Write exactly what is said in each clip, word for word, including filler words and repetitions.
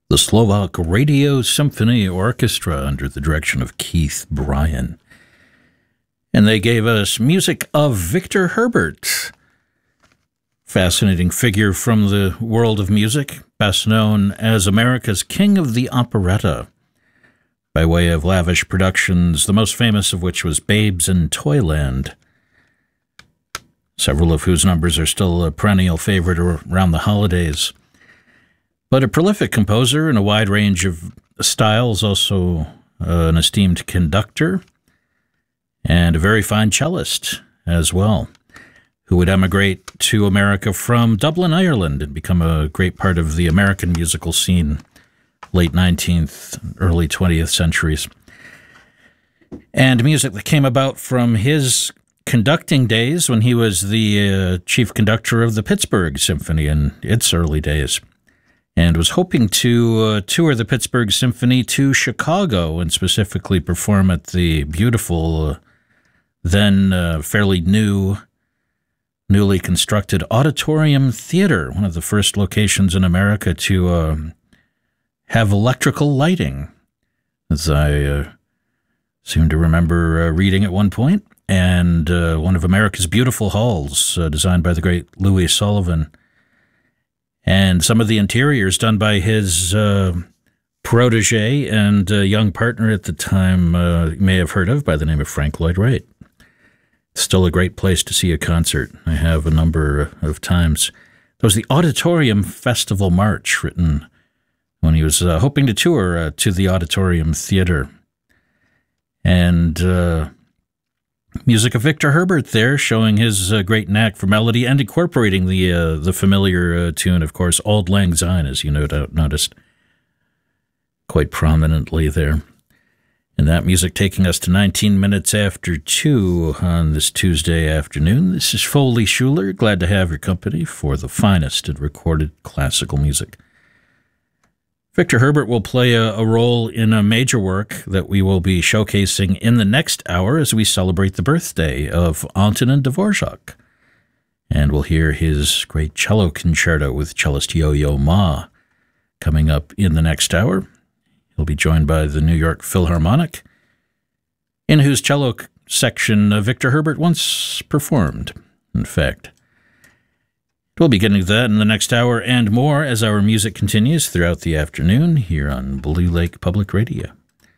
the Slovak Radio Symphony Orchestra under the direction of Keith Bryan. And they gave us music of Victor Herbert, fascinating figure from the world of music, best known as America's King of the Operetta, by way of lavish productions, the most famous of which was Babes in Toyland, several of whose numbers are still a perennial favorite around the holidays. But a prolific composer in a wide range of styles, also uh, an esteemed conductor, and a very fine cellist as well, who would emigrate to America from Dublin, Ireland, and become a great part of the American musical scene, late nineteenth, early twentieth centuries. And music that came about from his conducting days when he was the uh, chief conductor of the Pittsburgh Symphony in its early days, and was hoping to uh, tour the Pittsburgh Symphony to Chicago and specifically perform at the beautiful, uh, then uh, fairly new, newly constructed Auditorium Theater, one of the first locations in America to uh, have electrical lighting, as I uh, seem to remember uh, reading at one point, and uh, one of America's beautiful halls uh, designed by the great Louis Sullivan. And some of the interiors done by his uh, protege and uh, young partner at the time, uh, you may have heard of, by the name of Frank Lloyd Wright. It's still a great place to see a concert. I have a number of times. There was the Auditorium Festival March, written when he was uh, hoping to tour uh, to the Auditorium Theater. And uh, music of Victor Herbert there, showing his uh, great knack for melody and incorporating the uh, the familiar uh, tune, of course, Auld Lang Syne, as you no doubt noticed quite prominently there. And that music taking us to nineteen minutes after two on this Tuesday afternoon. This is Foley Schuler, glad to have your company for the finest in recorded classical music. Victor Herbert will play a, a role in a major work that we will be showcasing in the next hour as we celebrate the birthday of Antonin Dvorak. And we'll hear his great cello concerto with cellist Yo-Yo Ma coming up in the next hour. He'll be joined by the New York Philharmonic, in whose cello section uh, Victor Herbert once performed, in fact. We'll be getting to that in the next hour and more as our music continues throughout the afternoon here on Blue Lake Public Radio.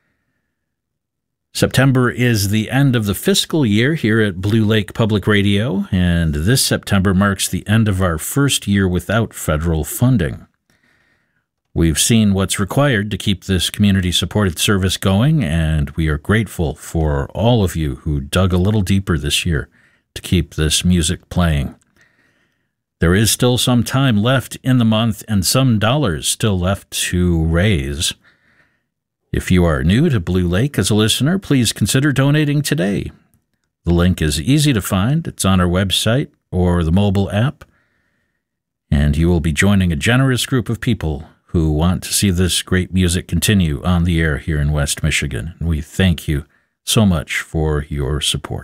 September is the end of the fiscal year here at Blue Lake Public Radio, and this September marks the end of our first year without federal funding. We've seen what's required to keep this community-supported service going, and we are grateful for all of you who dug a little deeper this year to keep this music playing. There is still some time left in the month and some dollars still left to raise. If you are new to Blue Lake as a listener, please consider donating today. The link is easy to find. It's on our website or the mobile app. And you will be joining a generous group of people who want to see this great music continue on the air here in West Michigan. And we thank you so much for your support.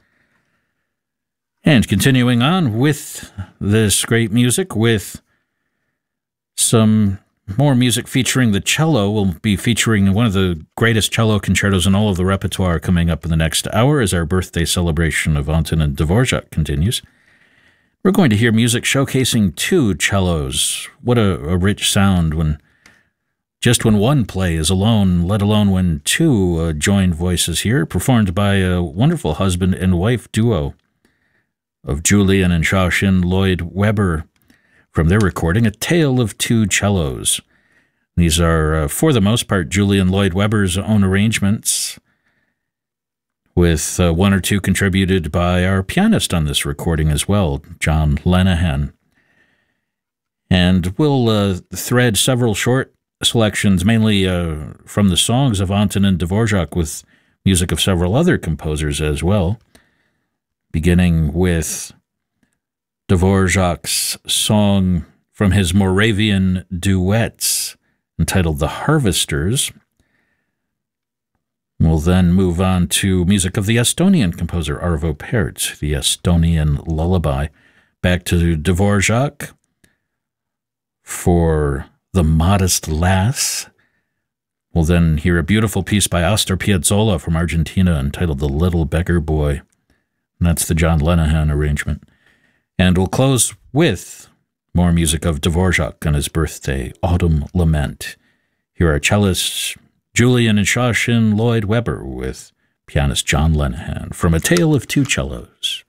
And continuing on with this great music, with some more music featuring the cello. We'll be featuring one of the greatest cello concertos in all of the repertoire coming up in the next hour as our birthday celebration of Antonin Dvorak continues. We're going to hear music showcasing two cellos. What a, a rich sound when just when one plays alone, let alone when two uh, joined voices here, performed by a wonderful husband and wife duo of Julian and Shashin Lloyd Webber from their recording, A Tale of Two Cellos. These are, uh, for the most part, Julian Lloyd Webber's own arrangements, with uh, one or two contributed by our pianist on this recording as well, John Lenihan. And we'll uh, thread several short selections, mainly uh, from the songs of Antonin Dvorak, with music of several other composers as well, beginning with Dvorak's song from his Moravian duets entitled The Harvesters. We'll then move on to music of the Estonian composer Arvo Pärt, the Estonian Lullaby. Back to Dvorak for The Modest Lass. We'll then hear a beautiful piece by Astor Piazzolla from Argentina entitled The Little Beggar Boy. And that's the John Lenihan arrangement. And we'll close with more music of Dvorak on his birthday, Autumn Lament. Here are cellists Julian and Shoshin Lloyd Webber with pianist John Lenihan from A Tale of Two Cellos.